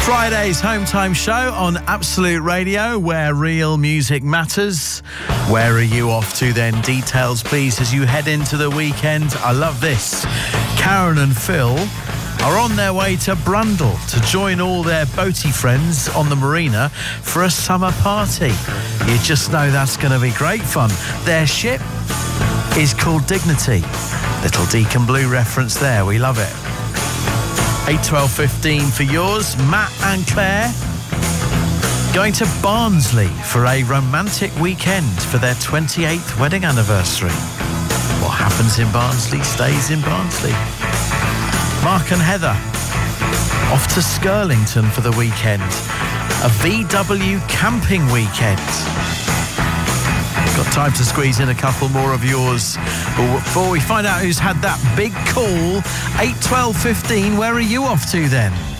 Friday's Home Time Show on Absolute Radio, where real music matters. Where are you off to then? Details, please, as you head into the weekend. I love this. Karen and Phil are on their way to Brundall to join all their boaty friends on the marina for a summer party. You just know that's going to be great fun. Their ship is called Dignity. Little Deacon Blue reference there. We love it. 8, 12, 15 for yours. Matt and Claire going to Barnsley for a romantic weekend for their 28th wedding anniversary. What happens in Barnsley stays in Barnsley. Mark and Heather off to Skirlington for the weekend. A VW camping weekend. Got time to squeeze in a couple more of yours. But before we find out who's had that big call, 8, 12, 15, where are you off to then?